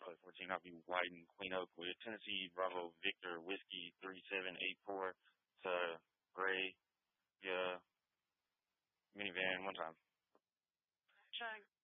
Charlie 14, I'll be Whiting, Queen Oak with Tennessee Bravo Victor Whiskey 3784 to Gray, yeah, minivan one time. Check.